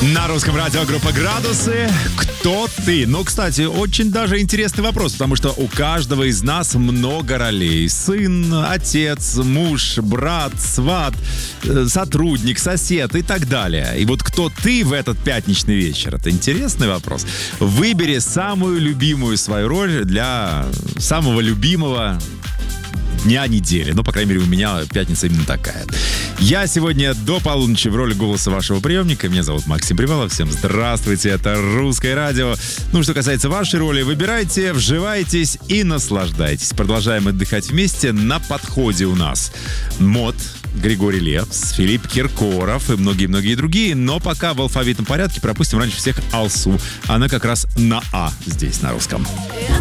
На русском радио группа «Градусы». Кто ты? Ну, кстати, очень даже интересный вопрос, потому что у каждого из нас много ролей. Сын, отец, муж, брат, сват, сотрудник, сосед и так далее. И вот кто ты в этот пятничный вечер? Это интересный вопрос. Выбери самую любимую свою роль для самого любимого дня недели. Ну, по крайней мере, у меня пятница именно такая. Я сегодня до полуночи в роли голоса вашего приемника. Меня зовут Максим Привалов. Всем здравствуйте. Это «Русское радио». Ну, что касается вашей роли, выбирайте, вживайтесь и наслаждайтесь. Продолжаем отдыхать вместе. На подходе у нас МОД, Григорий Лепс, Филипп Киркоров и многие-многие другие. Но пока в алфавитном порядке пропустим раньше всех Алсу. Она как раз на А здесь, на русском.